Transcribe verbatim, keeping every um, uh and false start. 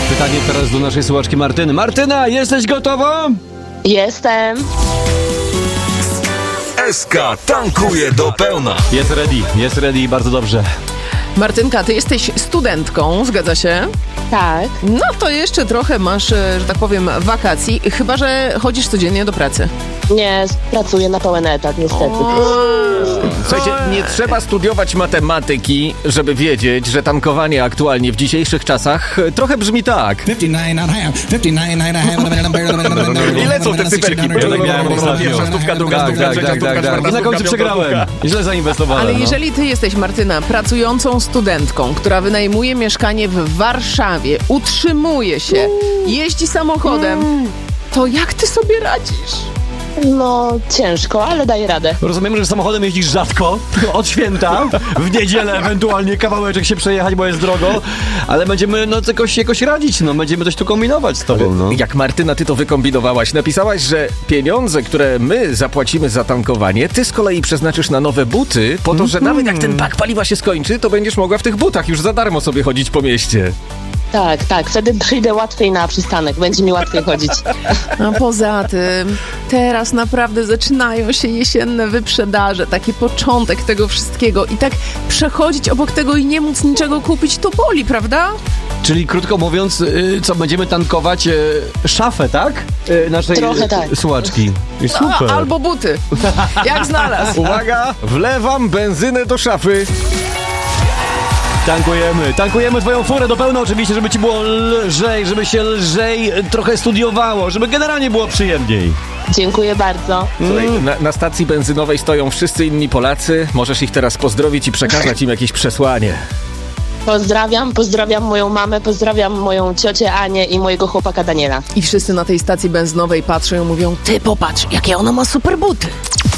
Pytanie teraz do naszej słuchaczki Martyny. Martyna, jesteś gotowa? Jestem. S K tankuje do pełna. Jest ready, jest ready, bardzo dobrze. Martynka, ty jesteś studentką, zgadza się? Tak. No to jeszcze trochę masz, że tak powiem, wakacji, chyba że chodzisz codziennie do pracy. Nie, pracuję na pełen etat, niestety. Słuchajcie, nie trzeba studiować matematyki, żeby wiedzieć, że tankowanie aktualnie w dzisiejszych czasach trochę brzmi tak. I lecą te cyferki. Ja tak miałem ostatnio. Pierwsza stówka, druga Tak, stówka, tak, trzecia tak, stówka, tak, tak. czwarta I na końcu stówka, przegrałem. piąta stówka. Źle zainwestowałem. Ale no. jeżeli ty jesteś, Martyna, pracującą studentką, która wynajmuje mieszkanie w Warszawie, utrzymuje się, jeździ samochodem, to jak ty sobie radzisz? No, ciężko, ale daję radę. Rozumiemy, że samochodem jeździsz rzadko, od święta, w niedzielę ewentualnie kawałeczek się przejechać, bo jest drogo, ale będziemy no jakoś, jakoś radzić, no będziemy coś tu kombinować z tobą, no. Jak Martyna, ty to wykombinowałaś. Napisałaś, że pieniądze, które my zapłacimy za tankowanie, ty z kolei przeznaczysz na nowe buty, po to, że nawet jak ten bak paliwa się skończy, to będziesz mogła w tych butach już za darmo sobie chodzić po mieście. Tak, tak, wtedy przyjdę łatwiej na przystanek, będzie mi łatwiej chodzić. A poza tym, teraz naprawdę zaczynają się jesienne wyprzedaże, taki początek tego wszystkiego i tak przechodzić obok tego i nie móc niczego kupić, to boli, prawda? Czyli krótko mówiąc, y, co, będziemy tankować y, szafę, tak? Y, naszej Trochę tak. y, słuchaczki. I super. A, albo buty, jak znalazł. Uwaga, wlewam benzynę do szafy. Tankujemy, tankujemy twoją furę do pełna oczywiście, żeby ci było lżej, żeby się lżej trochę studiowało, żeby generalnie było przyjemniej. Dziękuję bardzo. Słuchaj, na, na stacji benzynowej stoją wszyscy inni Polacy. Możesz ich teraz pozdrowić i przekazać im jakieś przesłanie. Pozdrawiam, pozdrawiam moją mamę, pozdrawiam moją ciocię Anię i mojego chłopaka Daniela. I wszyscy na tej stacji benzynowej patrzą i mówią, ty popatrz, jakie ona ma super buty.